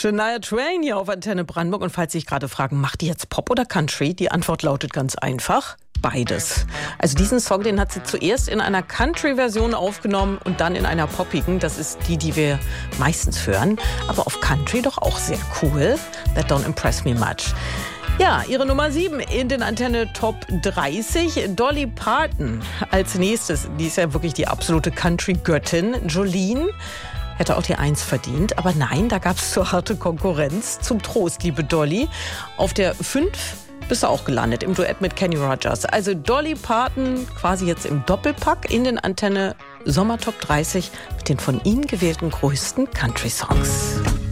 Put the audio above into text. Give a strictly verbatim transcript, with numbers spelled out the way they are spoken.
Shania Twain hier auf Antenne Brandenburg. Und falls Sie sich gerade fragen, macht die jetzt Pop oder Country? Die Antwort lautet ganz einfach: beides. Also diesen Song, den hat sie zuerst in einer Country-Version aufgenommen und dann in einer poppigen. Das ist die, die wir meistens hören. Aber auf Country doch auch sehr cool. That don't impress me much. Ja, ihre Nummer sieben in den Antenne Top dreißig. Dolly Parton als nächstes. Die ist ja wirklich die absolute Country-Göttin. Jolene hätte auch die Eins verdient. Aber nein, da gab es zu harte Konkurrenz. Zum Trost, liebe Dolly. Auf der fünf bist du auch gelandet im Duett mit Kenny Rogers. Also Dolly Parton quasi jetzt im Doppelpack in den Antenne Sommer Top dreißig mit den von Ihnen gewählten größten Country-Songs.